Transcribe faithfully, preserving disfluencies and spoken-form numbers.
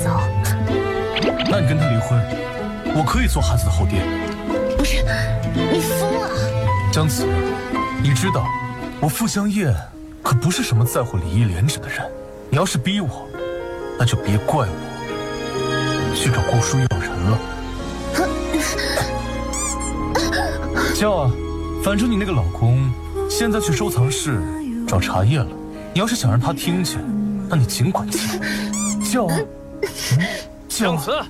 走。 那你跟他离婚，我可以做孩子的后爹。 不是，你疯了！ 江子，你知道，我傅香燕可不是什么在乎礼义廉耻的人。你要是逼我，那就别怪我去找顾叔要人了。叫啊，反正你那个老公现在去收藏室找茶叶了。你要是想让他听见，那你尽管叫，叫啊，嗯、叫啊。 江慈，